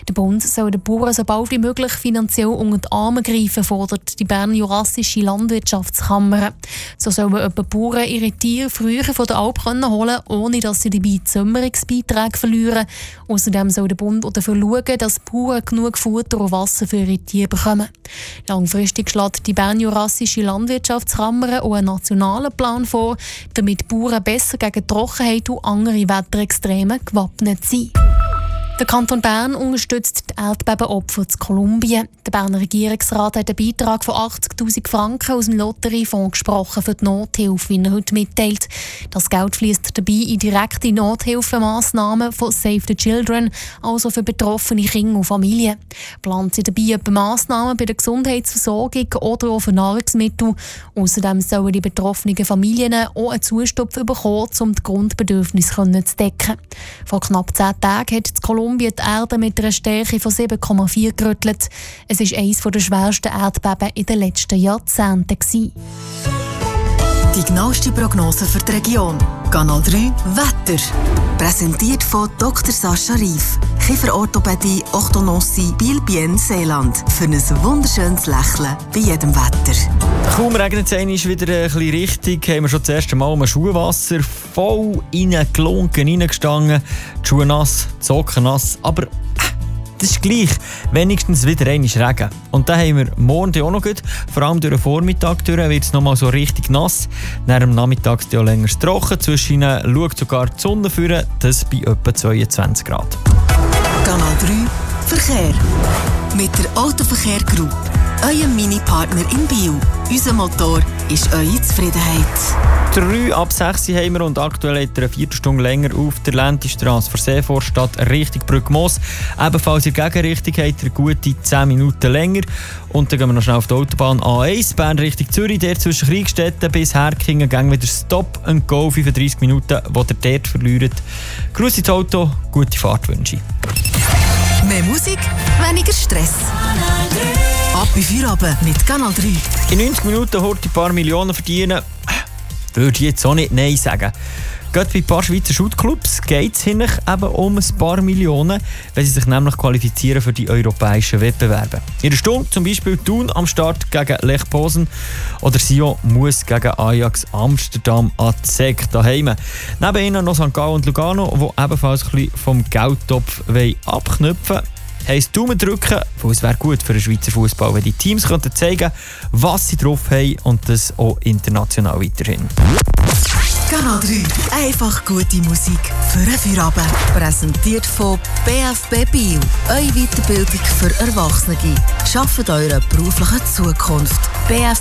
Der Bund soll den Bauern so bald wie möglich finanziell unter die Arme greifen, fordert die Bern-Jurassische Landwirtschaftskammer. So sollen etwa Bauern ihre Tiere früher von der Alp holen können, ohne dass sie dabei die Säumerungsbeiträge verlieren. Außerdem soll der Bund auch dafür schauen, dass Bauern genug Futter und Wasser für ihre Tiere bekommen. Langfristig schlägt die Bern-Jurassische Landwirtschaftskammer auch einen nationalen Plan vor, damit Bauern besser gegen Trockenheit und andere Wetterextreme gewappnet sind. Der Kanton Bern unterstützt die Erdbebenopfer in Kolumbien. Der Berner Regierungsrat hat einen Beitrag von 80'000 Franken aus dem Lotteriefonds gesprochen für die Nothilfe, wie er heute mitteilt. Das Geld fließt dabei in direkte Nothilfemaßnahmen von Save the Children, also für betroffene Kinder und Familien. Plant sie dabei etwa Massnahmen bei der Gesundheitsversorgung oder auch für Nahrungsmittel. Außerdem sollen die betroffenen Familien auch einen Zustupf bekommen, um die Grundbedürfnisse zu decken. Vor knapp 10 Tagen hat das Kolumbien die Erde mit einer Stärke von 7,4 gerüttelt. Es war eines der schwersten Erdbeben in den letzten Jahrzehnten. Die genaueste Prognose für die Region. Kanal 3 Wetter. Präsentiert von Dr. Sascha Rief. Kieferorthopädie, Orthodontie, Biel-Bienne, Seeland. Für ein wunderschönes Lächeln bei jedem Wetter. Kaum regnet es einmal wieder ein bisschen richtig, haben wir schon das erste Mal um Schuhwasser voll reingestanden. Die Schuhe nass, die Socken nass, aber das ist gleich. Wenigstens wieder einmal Regen. Und dann haben wir morgen auch noch gut. Vor allem durch den Vormittag wird es noch mal so richtig nass. Nach dem Nachmittag ist es länger trocken. Zwischen ihnen schaut sogar die Sonne führen. Das bei etwa 22 Grad. Kanal 3 Verkehr. Mit der Autoverkehr Group. Euer Mini-Partner in Biel. Unser Motor ist eure Zufriedenheit. 3 ab 6 haben wir und aktuell hat er eine Viertelstunde länger auf der Lentistrasse von Seevorstadt Richtung Brückmoos. Ebenfalls in der Gegenrichtung hat er gute 10 Minuten länger. Und dann gehen wir noch schnell auf die Autobahn A1, Bern Richtung Zürich, der zwischen Kriegstetten bis Herkingen, gang wieder Stop and Go, 35 Minuten, wo der dort verliert. Grüß ins Auto, gute Fahrt wünsche ich. Mehr Musik, weniger Stress. Ab bei Feierabend mit Kanal 3. In 90 Minuten heute ein paar Millionen verdienen, würde ich jetzt auch nicht Nein sagen. Gerade bei ein paar Schweizer Shootclubs geht es eben um ein paar Millionen, wenn sie sich nämlich qualifizieren für die europäischen Wettbewerbe. In der Stunde zum Beispiel Thun am Start gegen Lech Posen oder Sion muss gegen Ajax Amsterdam an die Sek daheim. Neben ihnen noch St. Gallen und Lugano, die ebenfalls ein bisschen vom Geldtopf abknüpfen wollen. Heisst Daumen drücken, weil es wäre gut für den Schweizer Fußball, wenn die Teams könnten zeigen, was sie drauf haben und das auch international weiterhin. Kanal 3. Einfach gute Musik für einen Feierabend. Präsentiert von BFB Biel. Eure Weiterbildung für Erwachsene. Schafft eure berufliche Zukunft.